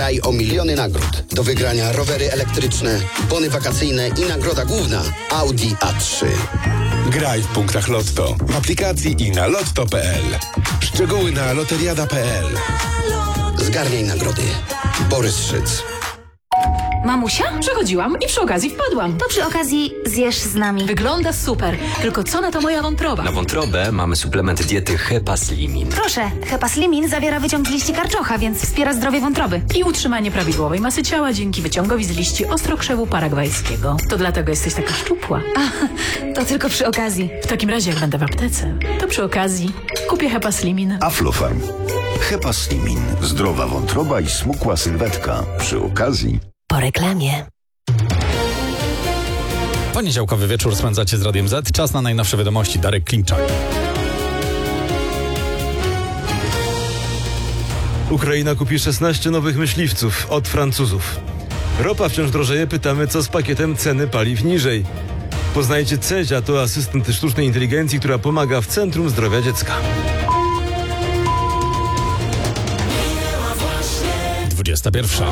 Graj o miliony nagród. Do wygrania rowery elektryczne, bony wakacyjne i nagroda główna Audi A3. Graj w punktach Lotto, w aplikacji i na lotto.pl. Szczegóły na loteriada.pl. Zgarniaj nagrody. Borys Szyc. Mamusia? Przechodziłam i przy okazji wpadłam. To przy okazji zjesz z nami. Wygląda super, tylko co na to moja wątroba? Na wątrobę mamy suplement diety Hepaslimin. Proszę, Hepaslimin zawiera wyciąg z liści karczocha, więc wspiera zdrowie wątroby. I utrzymanie prawidłowej masy ciała dzięki wyciągowi z liści ostrokrzewu paragwajskiego. To dlatego jesteś taka szczupła. To tylko przy okazji. W takim razie jak będę w aptece, to przy okazji kupię Hepaslimin. Aflofarm. Hepaslimin. Zdrowa wątroba i smukła sylwetka. Przy okazji. Po reklamie. Poniedziałkowy wieczór spędzacie z Radiem Z. Czas na najnowsze wiadomości. Darek Klimczak. Ukraina kupi 16 nowych myśliwców od Francuzów. Ropa wciąż drożeje, pytamy, co z pakietem ceny paliw niżej. Poznajcie Cezia, to asystent sztucznej inteligencji, która pomaga w Centrum Zdrowia Dziecka. 21.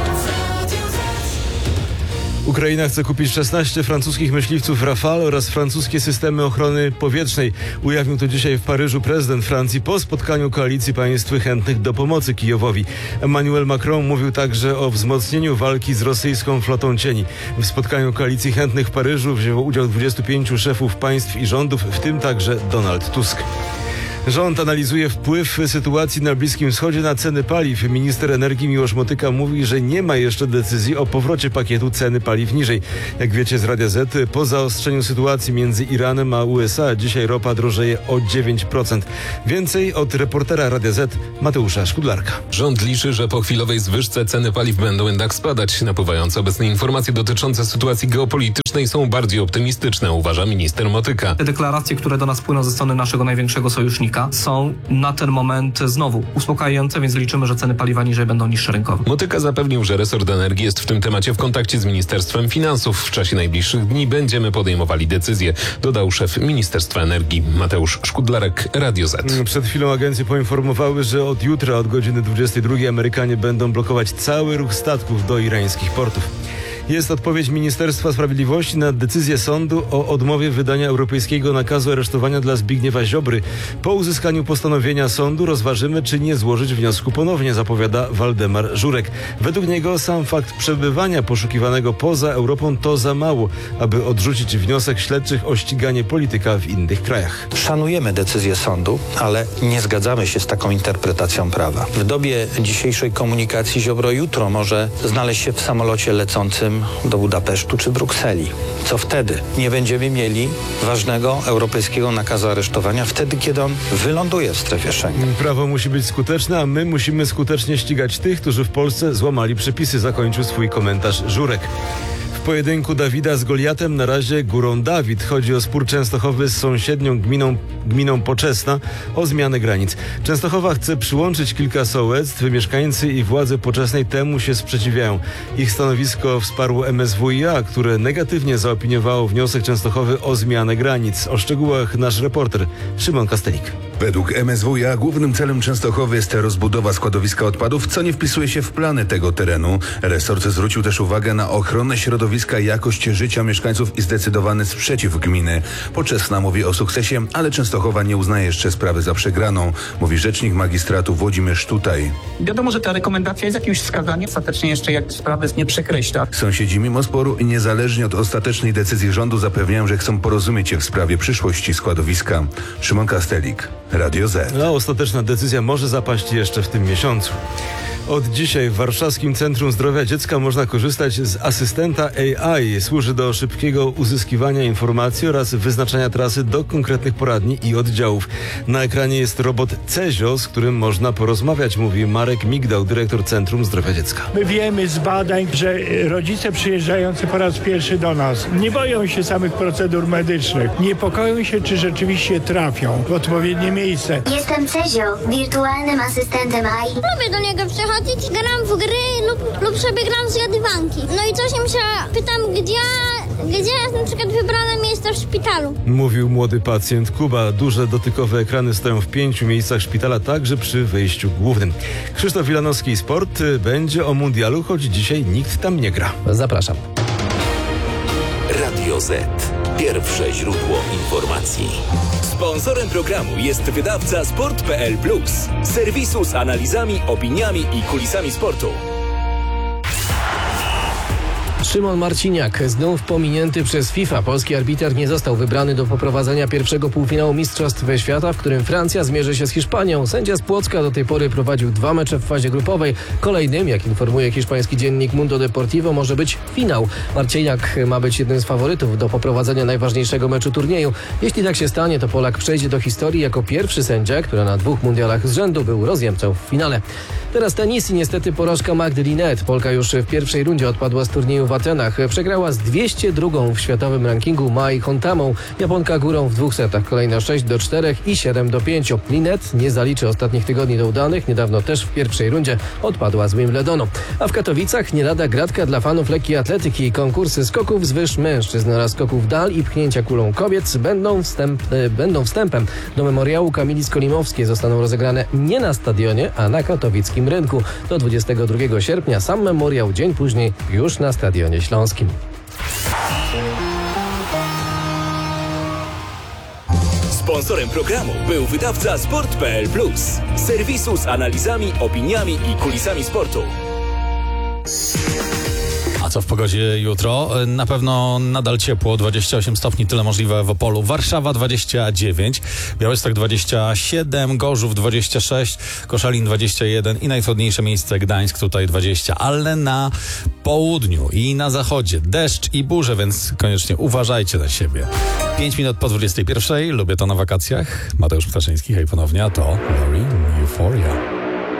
Ukraina chce kupić 16 francuskich myśliwców Rafale oraz francuskie systemy ochrony powietrznej. Ujawnił to dzisiaj w Paryżu prezydent Francji po spotkaniu koalicji państw chętnych do pomocy Kijowowi. Emmanuel Macron mówił także o wzmocnieniu walki z rosyjską flotą cieni. W spotkaniu koalicji chętnych w Paryżu wzięło udział 25 szefów państw i rządów, w tym także Donald Tusk. Rząd analizuje wpływ sytuacji na Bliskim Wschodzie na ceny paliw. Minister energii Miłosz Motyka mówi, że nie ma jeszcze decyzji o powrocie pakietu ceny paliw niżej. Jak wiecie z Radia Z, po zaostrzeniu sytuacji między Iranem a USA dzisiaj ropa drożeje o 9%. Więcej od reportera Radia Z Mateusza Szkudlarka. Rząd liczy, że po chwilowej zwyżce ceny paliw będą jednak spadać. Napływające obecnie informacje dotyczące sytuacji geopolitycznej są bardziej optymistyczne, uważa minister Motyka. Te deklaracje, które do nas płyną ze strony naszego największego sojusznika, są na ten moment znowu uspokajające, więc liczymy, że ceny paliwa niżej będą niższe rynkowo. Motyka zapewnił, że resort energii jest w tym temacie w kontakcie z Ministerstwem Finansów. W czasie najbliższych dni będziemy podejmowali decyzje, dodał szef Ministerstwa Energii Mateusz Szkudlarek, Radio Z. Przed chwilą agencje poinformowały, że od jutra od godziny 22 Amerykanie będą blokować cały ruch statków do irańskich portów. Jest odpowiedź Ministerstwa Sprawiedliwości na decyzję sądu o odmowie wydania europejskiego nakazu aresztowania dla Zbigniewa Ziobry. Po uzyskaniu postanowienia sądu rozważymy, czy nie złożyć wniosku ponownie, zapowiada Waldemar Żurek. Według niego sam fakt przebywania poszukiwanego poza Europą to za mało, aby odrzucić wniosek śledczych o ściganie polityka w innych krajach. Szanujemy decyzję sądu, ale nie zgadzamy się z taką interpretacją prawa. W dobie dzisiejszej komunikacji Ziobro jutro może znaleźć się w samolocie lecącym do Budapesztu czy Brukseli. Co wtedy? Nie będziemy mieli ważnego europejskiego nakazu aresztowania wtedy, kiedy on wyląduje w strefie Schengen. Prawo musi być skuteczne, a my musimy skutecznie ścigać tych, którzy w Polsce złamali przepisy, zakończył swój komentarz Żurek. W pojedynku Dawida z Goliatem na razie górą Dawid. Chodzi o spór Częstochowy z sąsiednią gminą Poczesna o zmianę granic. Częstochowa chce przyłączyć kilka sołectw. Mieszkańcy i władze Poczesnej temu się sprzeciwiają. Ich stanowisko wsparło MSWiA, które negatywnie zaopiniowało wniosek Częstochowy o zmianę granic. O szczegółach nasz reporter Szymon Kastelik. Według MSWiA głównym celem Częstochowy jest rozbudowa składowiska odpadów, co nie wpisuje się w plany tego terenu. Resort zwrócił też uwagę na ochronę środowiska i jakość życia mieszkańców i zdecydowany sprzeciw gminy. Poczesna mówi o sukcesie, ale Częstochowa nie uznaje jeszcze sprawy za przegraną, mówi rzecznik magistratu Włodzimierz Tutaj. Wiadomo, że ta rekomendacja jest jakimś wskazaniem, ostatecznie jeszcze jak sprawy nie przekreśla. Sąsiedzi mimo sporu i niezależnie od ostatecznej decyzji rządu zapewniają, że chcą porozumieć się w sprawie przyszłości składowiska. Szymon Kastelik, Radio Z. A ostateczna decyzja może zapaść jeszcze w tym miesiącu. Od dzisiaj w Warszawskim Centrum Zdrowia Dziecka można korzystać z asystenta AI. Służy do szybkiego uzyskiwania informacji oraz wyznaczania trasy do konkretnych poradni i oddziałów. Na ekranie jest robot Cezio, z którym można porozmawiać, mówi Marek Migdał, dyrektor Centrum Zdrowia Dziecka. My wiemy z badań, że rodzice przyjeżdżający po raz pierwszy do nas nie boją się samych procedur medycznych. Niepokoją się, czy rzeczywiście trafią w odpowiednie miejsce. Jestem Cezio, wirtualnym asystentem AI. Lubię do niego przychodzić, gram w gry lub sobie gram w zjadywanki. No i coś im się pytam, gdzie gdzie jest na przykład wybrane miejsce w szpitalu. Mówił młody pacjent Kuba. Duże dotykowe ekrany stoją w 5 miejscach szpitala, także przy wejściu głównym. Krzysztof Wilanowski, Sport. Będzie o mundialu, choć dzisiaj nikt tam nie gra. Zapraszam. Radio Z. Pierwsze źródło informacji. Sponsorem programu jest wydawca Sport.pl Plus. Serwisu z analizami, opiniami i kulisami sportu. Szymon Marciniak, znów pominięty przez FIFA. Polski arbiter nie został wybrany do poprowadzenia pierwszego półfinału Mistrzostw Świata, w którym Francja zmierzy się z Hiszpanią. Sędzia z Płocka do tej pory prowadził 2 mecze w fazie grupowej. Kolejnym, jak informuje hiszpański dziennik Mundo Deportivo, może być finał. Marciniak ma być jednym z faworytów do poprowadzenia najważniejszego meczu turnieju. Jeśli tak się stanie, to Polak przejdzie do historii jako pierwszy sędzia, który na 2 mundialach z rzędu był rozjemcą w finale. Teraz tenis i niestety porażka Magdy Linette. Polka już w pierwszej rundzie odpadła z turnieju w Atenach. Przegrała z 202 w światowym rankingu Mai Hontamą. Japonka górą w 2 setach. Kolejno 6-4 i 7-5. Linette nie zaliczy ostatnich tygodni do udanych. Niedawno też w pierwszej rundzie odpadła z Wimbledonu. A w Katowicach nie lada gratka dla fanów lekkiej atletyki. Konkursy skoków z wyż mężczyzn oraz skoków dal i pchnięcia kulą kobiet będą wstępem do memoriału Kamili Skolimowskiej. Zostaną rozegrane nie na stadionie, a na katowickim rynku. Do 22 sierpnia sam memoriał, dzień później już na Stadionie Śląskim. Sponsorem programu był wydawca Sport.pl Plus. Serwisu z analizami, opiniami i kulisami sportu. A co w pogodzie jutro? Na pewno nadal ciepło, 28 stopni, tyle możliwe w Opolu. Warszawa 29, Białystok 27, Gorzów 26, Koszalin 21 i najtrudniejsze miejsce Gdańsk tutaj 20. Ale na południu i na zachodzie deszcz i burze, więc koniecznie uważajcie na siebie. 5 minut po 21, lubię to na wakacjach. Mateusz Ptaszyński, hej ponownie, a to Lori Euphoria.